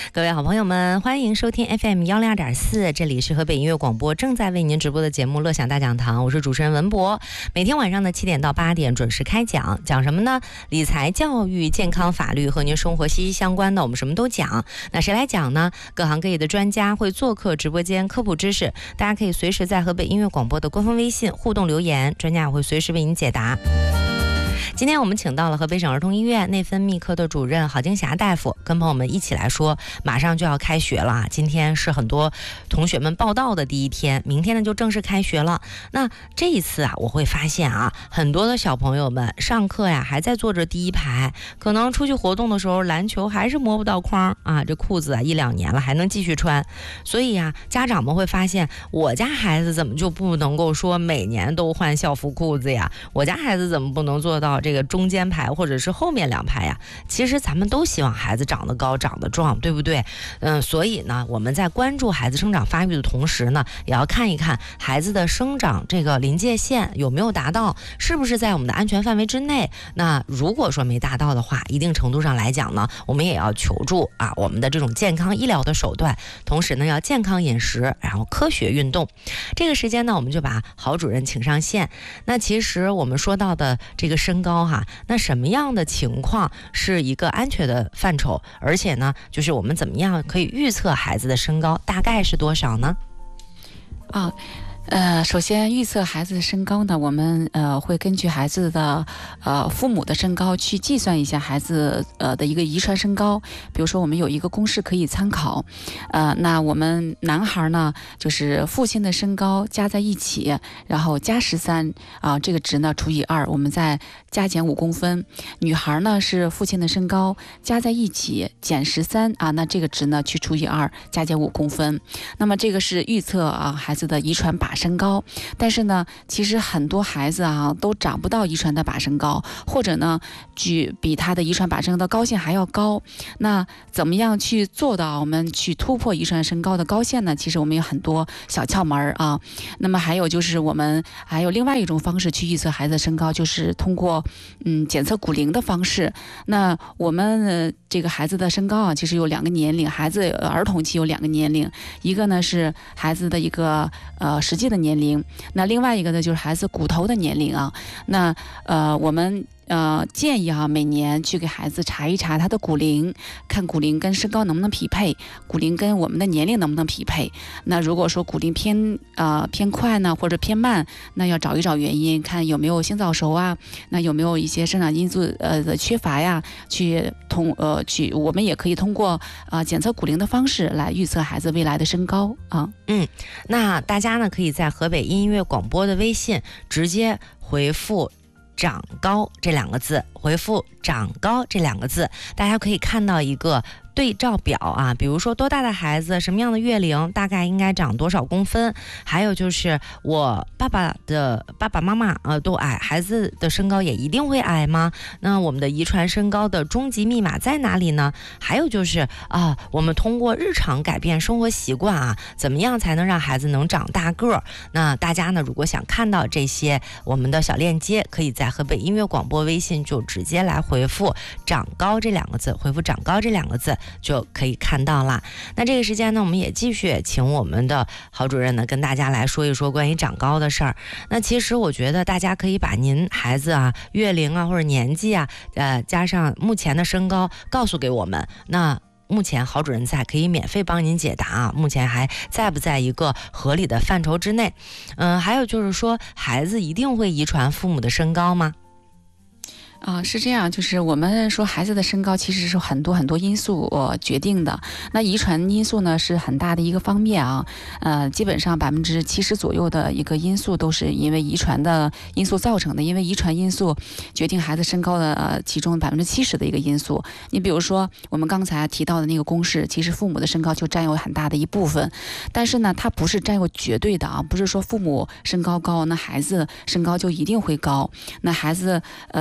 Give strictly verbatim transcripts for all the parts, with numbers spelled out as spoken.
各位好朋友们，欢迎收听 F M 一零二点四，这里是河北音乐广播正在为您直播的节目《乐享大讲堂》，我是主持人文博。每天晚上的七点到八点准时开讲，讲什么呢？理财、教育、健康、法律和您生活息息相关的，我们什么都讲。那谁来讲呢？各行各业的专家会做客直播间科普知识，大家可以随时在河北音乐广播的官方微信互动留言，专家也会随时为您解答。今天我们请到了河北省儿童医院内分泌科的主任郝金霞大夫，跟朋友们一起来说，马上就要开学了，今天是很多同学们报到的第一天，明天呢就正式开学了。那这一次啊，我会发现啊，很多的小朋友们上课呀还在坐着第一排，可能出去活动的时候篮球还是摸不到框啊，这裤子啊一两年了还能继续穿。所以啊，家长们会发现，我家孩子怎么就不能够说每年都换校服裤子呀？我家孩子怎么不能做到这个中间排或者是后面两排呀？其实咱们都希望孩子长得高长得壮，对不对？嗯，所以呢，我们在关注孩子生长发育的同时呢，也要看一看孩子的生长这个临界线有没有达到，是不是在我们的安全范围之内。那如果说没达到的话，一定程度上来讲呢，我们也要求助啊我们的这种健康医疗的手段，同时呢要健康饮食，然后科学运动。这个时间呢，我们就把郝主任请上线。那其实我们说到的这个身高哈，那什么样的情况是一个安全的范畴？而且呢，就是我们怎么样可以预测孩子的身高大概是多少呢？ 啊。呃，首先预测孩子的身高呢，我们呃会根据孩子的呃父母的身高去计算一下孩子呃的一个遗传身高。比如说我们有一个公式可以参考，呃，那我们男孩呢就是父亲的身高加在一起，然后加十三啊，这个值呢除以二，我们再加减五公分。女孩呢是父亲的身高加在一起减十三啊，那这个值呢去除以二，加减五公分。那么这个是预测啊孩子的遗传靶身高。但是呢，其实很多孩子啊都长不到遗传的靶身高，或者呢，比比他的遗传靶身高高线还要高。那怎么样去做到我们去突破遗传身高的高线呢？其实我们有很多小窍门啊。那么还有就是我们还有另外一种方式去预测孩子的身高，就是通过嗯检测骨龄的方式。那我们、呃、这个孩子的身高啊，其实有两个年龄，孩子儿童期有两个年龄，一个呢是孩子的一个呃实际的年龄，那另外一个呢就是孩子骨头的年龄啊。那呃我们呃建议啊每年去给孩子查一查他的骨龄，看骨龄跟身高能不能匹配，骨龄跟我们的年龄能不能匹配。那如果说骨龄偏呃偏快呢或者偏慢，那要找一找原因，看有没有性早熟啊，那有没有一些生长因素呃的缺乏呀，去通呃去我们也可以通过呃检测骨龄的方式来预测孩子未来的身高啊。 嗯，那大家呢可以在河北音乐广播的微信直接回复长高这两个字，回复长高这两个字，大家可以看到一个对照表啊，比如说多大的孩子，什么样的月龄，大概应该长多少公分。还有就是我爸爸的爸爸妈妈呃都矮，孩子的身高也一定会矮吗？那我们的遗传身高的终极密码在哪里呢？还有就是啊，我们通过日常改变生活习惯啊，怎么样才能让孩子能长大个儿？那大家呢，如果想看到这些我们的小链接，可以在河北音乐广播微信就直接来回复长高这两个字，回复长高这两个字就可以看到了。那这个时间呢，我们也继续请我们的郝主任呢跟大家来说一说关于长高的事儿。那其实我觉得大家可以把您孩子啊月龄啊或者年纪啊呃加上目前的身高告诉给我们，那目前郝主任在可以免费帮您解答啊，目前还在不在一个合理的范畴之内。嗯、呃，还有就是说孩子一定会遗传父母的身高吗？ 啊、呃，是这样，就是我们说孩子的身高其实是很多很多因素、呃、决定的。那遗传因素呢是很大的一个方面啊，呃，基本上百分之七十左右的一个因素都是因为遗传的因素造成的，因为遗传因素决定孩子身高的、呃、其中百分之七十的一个因素。你比如说我们刚才提到的那个公式，其实父母的身高就占有很大的一部分，但是呢，它不是占有绝对的啊，不是说父母身高高，那孩子身高就一定会高。那孩子呃，就是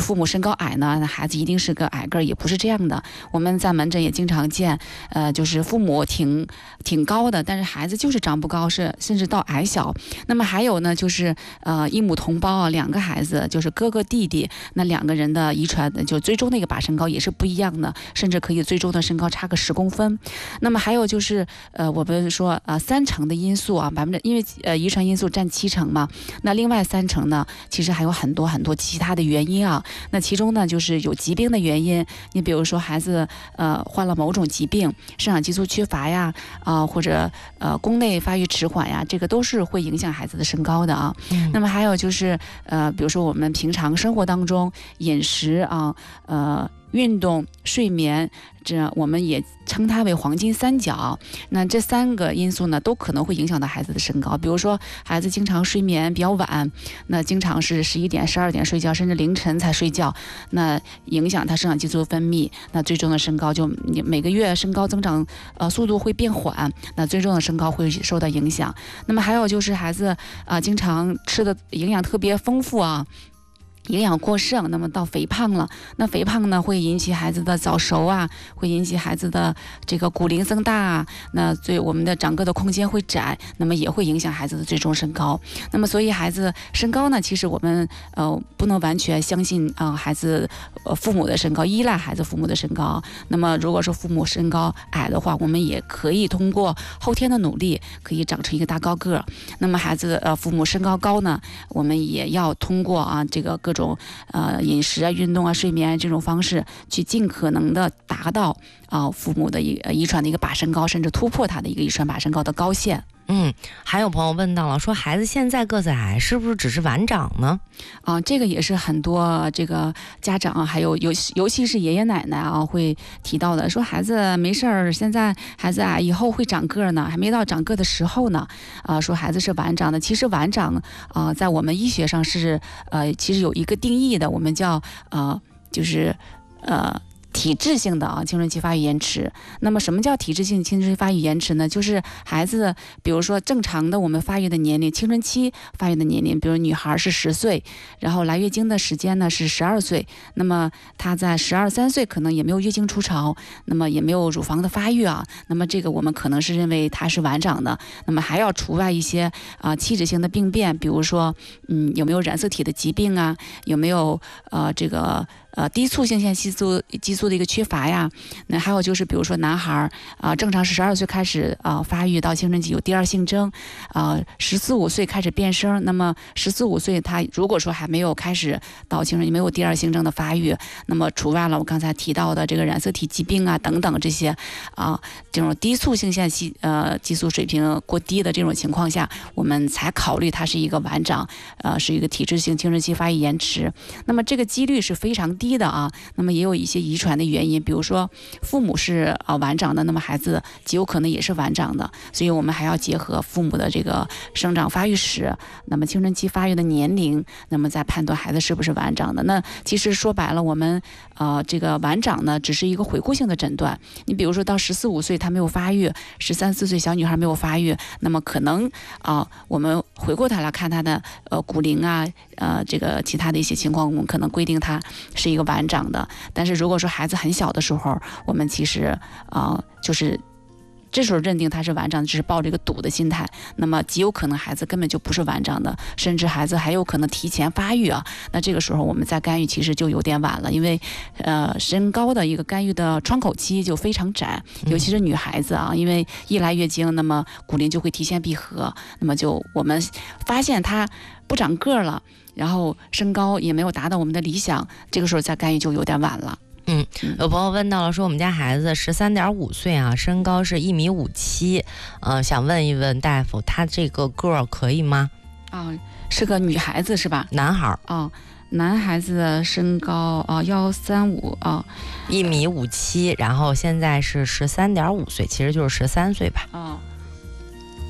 父母身高矮呢，那孩子一定是个矮个儿，也不是这样的。我们在门诊也经常见，呃，就是父母挺挺高的，但是孩子就是长不高，是甚至到矮小。那么还有呢，就是呃一母同胞啊，两个孩子就是哥哥弟弟，那两个人的遗传就最终的一个靶身高也是不一样的，甚至可以最终的身高差个十公分。那么还有就是呃我们说呃三成的因素啊，百分之因为呃遗传因素占七成嘛，那另外三成呢，其实还有很多很多其他的原因啊。那其中呢，就是有疾病的原因，你比如说孩子呃患了某种疾病，生长激素缺乏呀，啊、呃、或者呃宫内发育迟缓呀，这个都是会影响孩子的身高的啊。嗯、那么还有就是呃，比如说我们平常生活当中饮食啊，呃。运动、睡眠，这我们也称它为黄金三角。那这三个因素呢，都可能会影响到孩子的身高。比如说，孩子经常睡眠比较晚，那经常是十一点、十二点睡觉，甚至凌晨才睡觉，那影响他生长激素分泌，那最终的身高就每个月身高增长呃速度会变缓，那最终的身高会受到影响。那么还有就是孩子啊、呃，经常吃的营养特别丰富啊。营养过剩，那么到肥胖了，那肥胖呢会引起孩子的早熟啊，会引起孩子的这个骨龄增大啊，那最我们的长个的空间会窄，那么也会影响孩子的最终身高。那么所以孩子身高呢，其实我们呃不能完全相信啊、呃、孩子呃父母的身高，依赖孩子父母的身高。那么如果说父母身高矮的话，我们也可以通过后天的努力，可以长成一个大高个。那么孩子呃父母身高高呢，我们也要通过啊这个各种呃饮食啊、运动啊、睡眠、啊、这种方式，去尽可能的达到啊、呃、父母的一呃遗传的一个靶身高，甚至突破他的一个遗传靶身高的高线。 嗯，还有朋友问到了，说孩子现在个子矮，是不是只是晚长呢？ 啊，这个也是很多这个家长、啊、还有尤尤其是爷爷奶奶啊会提到的，说孩子没事儿，现在孩子啊以后会长个呢，还没到长个的时候呢，啊，说孩子是晚长的。其实晚长啊，在我们医学上是呃，其实有一个定义的，我们叫呃，就是呃。体质性的啊青春期发育延迟。那么什么叫体质性青春期发育延迟呢？就是孩子比如说正常的我们发育的年龄，青春期发育的年龄，比如女孩是十岁，然后来月经的时间呢是十二岁，那么她在十二三岁可能也没有月经初潮，那么也没有乳房的发育啊，那么这个我们可能是认为她是晚长的。那么还要除外一些啊器质性的病变，比如说嗯有没有染色体的疾病啊，有没有呃这个呃低促性腺激素激素的一个缺乏呀，那还有就是比如说男孩啊、呃、正常是十二岁开始啊、呃、发育到青春期有第二性征啊，十四五岁开始变声，那么十四五岁他如果说还没有开始到青春期没有第二性征的发育，那么除外了我刚才提到的这个染色体疾病啊等等这些啊这种低促性腺激呃激素水平过低的这种情况下，我们才考虑它是一个晚长，呃是一个体质性青春期发育延迟。那么这个几率是非常低的啊，那么也有一些遗传的原因，比如说父母是啊晚长的，那么孩子极有可能也是晚长的，所以我们还要结合父母的这个生长发育史，那么青春期发育的年龄，那么再判断孩子是不是晚长的。那其实说白了，我们呃这个晚长呢只是一个回顾性的诊断，你比如说到十四五岁他没有发育，十三四岁小女孩没有发育，那么可能啊、呃、我们回过头来看他的呃骨龄啊呃这个其他的一些情况，我们可能规定他是一个晚长的。但是如果说孩子很小的时候，我们其实啊、呃、就是这时候认定他是晚长的，只是抱着一个赌的心态，那么极有可能孩子根本就不是晚长的，甚至孩子还有可能提前发育啊。那这个时候我们再干预其实就有点晚了，因为呃身高的一个干预的窗口期就非常窄，尤其是女孩子啊，因为一来月经，那么骨龄就会提前闭合，那么就我们发现她不长个了，然后身高也没有达到我们的理想，这个时候再干预就有点晚了。 嗯，有朋友问到了，说我们家孩子十三点五岁啊，身高是一米五七，呃，想问一问大夫，他这个个儿可以吗？ 啊、哦，是个女孩子是吧？ 男孩儿。 哦，男孩子的身高啊幺三五啊， 一米五七，然后现在是十三点五岁，其实就是十三岁吧。 哦。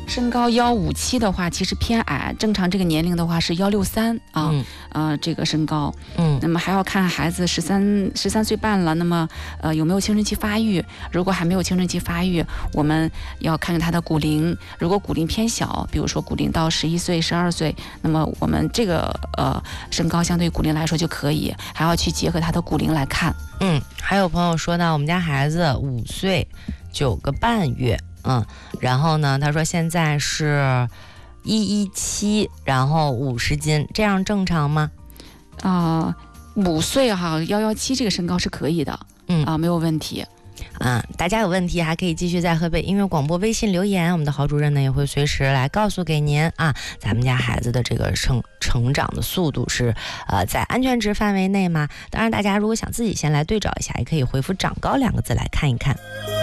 身高幺五七的话，其实偏矮，正常这个年龄的话是幺六三啊，嗯、呃，这个身高，嗯，那么还要看孩子十三十三岁半了，那么呃有没有青春期发育？如果还没有青春期发育，我们要看看他的骨龄，如果骨龄偏小，比如说骨龄到十一岁、十二岁，那么我们这个呃身高相对于骨龄来说就可以，还要去结合他的骨龄来看。 嗯，还有朋友说到我们家孩子五岁九个半月。嗯，然后呢，他说现在是一一七，然后五十斤，这样正常吗？ 啊、呃，五岁哈，幺幺七这个身高是可以的，嗯啊、呃，没有问题。 嗯，大家有问题还可以继续在河北音乐广播微信留言，我们的郝主任呢也会随时来告诉给您啊，咱们家孩子的这个成成长的速度是呃在安全值范围内吗？当然，大家如果想自己先来对照一下，也可以回复长高两个字来看一看。